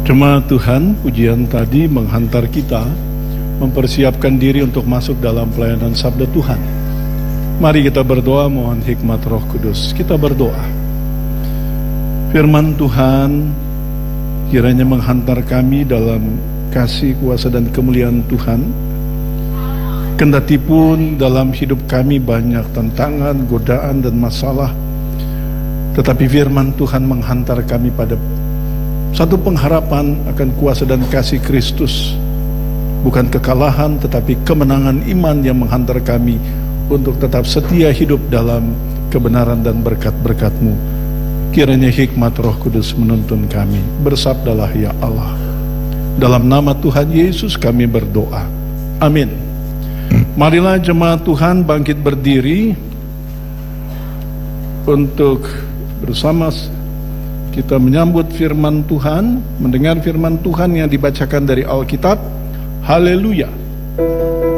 Jemaat Tuhan, pujian tadi menghantar kita mempersiapkan diri untuk masuk dalam pelayanan Sabda Tuhan. Mari kita berdoa mohon hikmat Roh Kudus. Kita berdoa. Firman Tuhan kiranya menghantar kami dalam kasih, kuasa, dan kemuliaan Tuhan. Kendatipun dalam hidup kami banyak tantangan, godaan, dan masalah, tetapi firman Tuhan menghantar kami pada satu pengharapan akan kuasa dan kasih Kristus. Bukan kekalahan, tetapi kemenangan iman yang menghantar kami untuk tetap setia hidup dalam kebenaran dan berkat-berkat-Mu. Kiranya hikmat Roh Kudus menuntun kami. Bersabdalah ya Allah. Dalam nama Tuhan Yesus kami berdoa. Amin. Marilah jemaat Tuhan bangkit berdiri untuk bersama kita menyambut firman Tuhan, mendengar firman Tuhan yang dibacakan dari Alkitab. Haleluya.